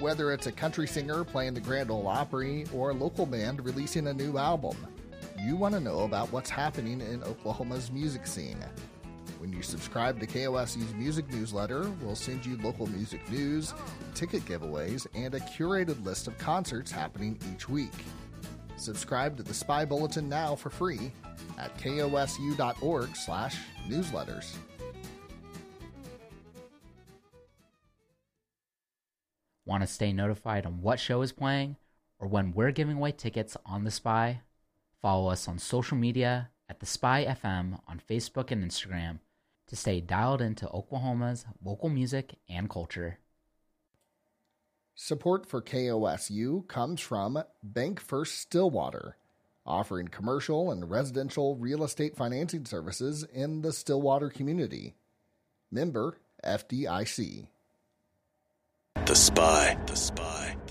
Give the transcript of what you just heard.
Whether it's a country singer playing the Grand Ole Opry or a local band releasing a new album, you want to know about what's happening in Oklahoma's music scene. When you subscribe to KOSU's music newsletter, we'll send you local music news, ticket giveaways, and a curated list of concerts happening each week. Subscribe to the Spy Bulletin now for free at kosu.org/newsletters. Want to stay notified on what show is playing or when we're giving away tickets on The Spy? Follow us on social media at The Spy FM on Facebook and Instagram to stay dialed into Oklahoma's local music and culture. Support for KOSU comes from Bank First Stillwater, offering commercial and residential real estate financing services in the Stillwater community. Member FDIC. The Spy.